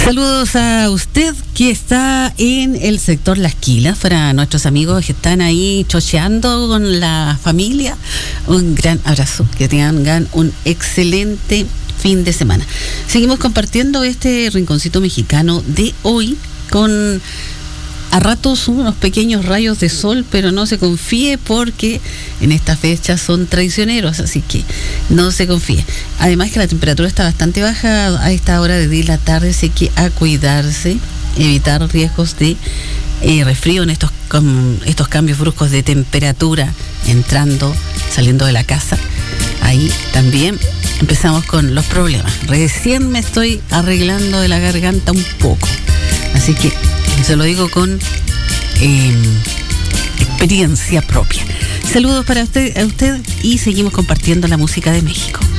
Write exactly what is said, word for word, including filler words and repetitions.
Saludos a usted que está en el sector Las Quilas, para nuestros amigos que están ahí chocheando con la familia. Un gran abrazo, que tengan un excelente fin de semana. Seguimos compartiendo este rinconcito mexicano de hoy con a ratos unos pequeños rayos de sol, pero no se confíe porque en estas fechas son traicioneros, así que no se confíe. Además que la temperatura está bastante baja a esta hora de la tarde, así que a cuidarse, evitar riesgos de eh, resfrío en estos, con estos cambios bruscos de temperatura, entrando, saliendo de la casa. Ahí también empezamos con los problemas. Recién me estoy arreglando de la garganta un poco, así que se lo digo con eh, experiencia propia. Saludos para usted, a usted y seguimos compartiendo la música de México.